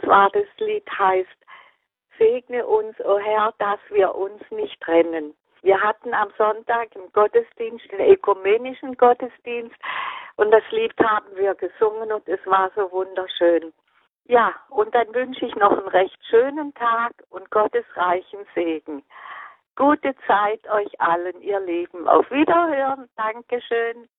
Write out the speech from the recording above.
zwar das Lied heißt, segne uns, o Herr, dass wir uns nicht trennen. Wir hatten am Sonntag im Gottesdienst, den ökumenischen Gottesdienst, und das Lied haben wir gesungen und es war so wunderschön. Ja, und dann wünsche ich noch einen recht schönen Tag und Gottes reichen Segen. Gute Zeit euch allen, ihr Lieben. Auf Wiederhören. Dankeschön.